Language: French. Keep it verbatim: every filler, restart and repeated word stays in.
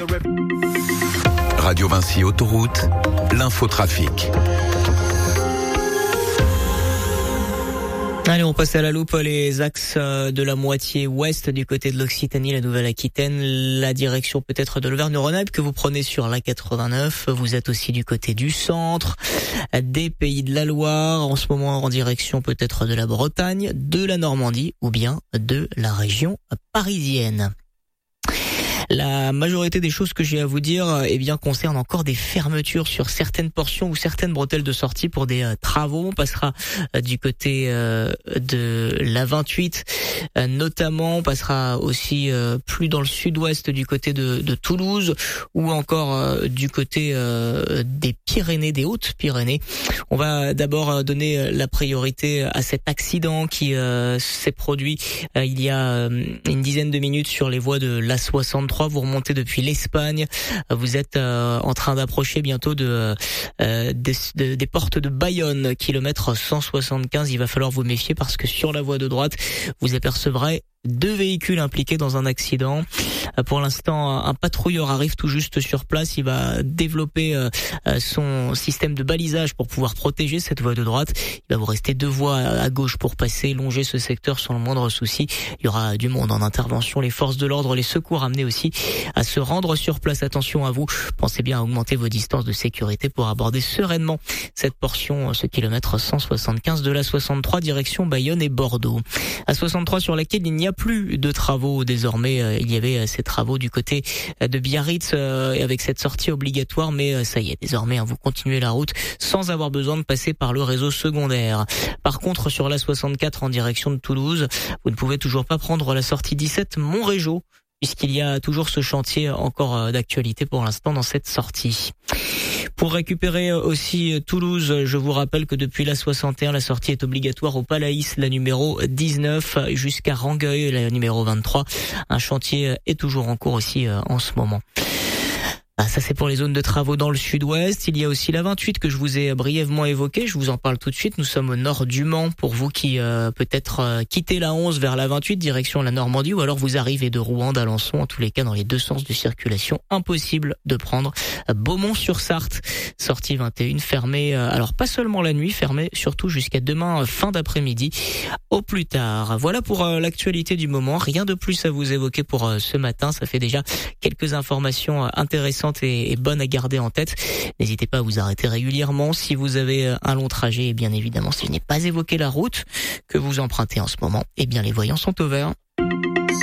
Radio Vinci Autoroute, l'infotrafic. Allez, on passe à la loupe les axes de la moitié ouest du côté de l'Occitanie, la Nouvelle-Aquitaine, la direction peut-être de l'Auvergne-Rhône-Alpes que vous prenez sur l'A quatre-vingt-neuf. Vous êtes aussi du côté du centre, des Pays de la Loire, en ce moment en direction peut-être de la Bretagne, de la Normandie ou bien de la région parisienne. La majorité des choses que j'ai à vous dire, eh bien, concernent encore des fermetures sur certaines portions ou certaines bretelles de sortie pour des euh, travaux. On passera euh, du côté euh, de l'A vingt-huit, euh, notamment. On passera aussi euh, plus dans le sud-ouest du côté de, de Toulouse ou encore euh, du côté euh, des Pyrénées, des Hautes-Pyrénées. On va d'abord donner la priorité à cet accident qui euh, s'est produit euh, il y a euh, une dizaine de minutes sur les voies de l'A soixante-trois. Vous remontez depuis l'Espagne, vous êtes euh, en train d'approcher bientôt de, euh, des, de, des portes de Bayonne, kilomètre cent soixante-quinze. Il va falloir vous méfier parce que sur la voie de droite, vous apercevrez deux véhicules impliqués dans un accident. Pour l'instant, un patrouilleur arrive tout juste sur place. Il va développer son système de balisage pour pouvoir protéger cette voie de droite. Il va vous rester deux voies à gauche pour passer, longer ce secteur sans le moindre souci. Il y aura du monde en intervention. Les forces de l'ordre, les secours amenés aussi à se rendre sur place. Attention à vous. Pensez bien à augmenter vos distances de sécurité pour aborder sereinement cette portion, ce kilomètre cent soixante-quinze de l'A soixante-trois, direction Bayonne et Bordeaux. A soixante-trois sur laquelle il n'y a plus de travaux désormais. Il y avait ces travaux du côté de Biarritz euh, avec cette sortie obligatoire, mais ça y est, désormais hein, vous continuez la route sans avoir besoin de passer par le réseau secondaire. Par contre, sur l'A soixante-quatre en direction de Toulouse, vous ne pouvez toujours pas prendre la sortie dix-sept Montrégeau, puisqu'il y a toujours ce chantier encore d'actualité pour l'instant dans cette sortie. Pour récupérer aussi Toulouse, je vous rappelle que depuis la soixante et un, la sortie est obligatoire au Palaïs, la numéro dix-neuf, jusqu'à Rangueil, la numéro vingt-trois. Un chantier est toujours en cours aussi en ce moment. Ah, ça c'est pour les zones de travaux dans le sud-ouest. Il y a aussi la vingt-huit que je vous ai brièvement évoquée. Je vous en parle tout de suite. Nous sommes au nord du Mans. Pour vous qui euh, peut-être euh, quittez la onze vers la vingt-huit, direction la Normandie, ou alors vous arrivez de Rouen, d'Alençon, en tous les cas dans les deux sens de circulation, impossible de prendre Beaumont-sur-Sarthe. Sortie vingt et une, fermée, euh, alors pas seulement la nuit, fermée surtout jusqu'à demain euh, fin d'après-midi au plus tard. Voilà pour euh, l'actualité du moment. Rien de plus à vous évoquer pour euh, ce matin. Ça fait déjà quelques informations euh, intéressantes et bonne à garder en tête. N'hésitez pas à vous arrêter régulièrement si vous avez un long trajet et bien évidemment si je n'ai pas évoqué la route que vous empruntez en ce moment, eh bien les voyants sont au vert.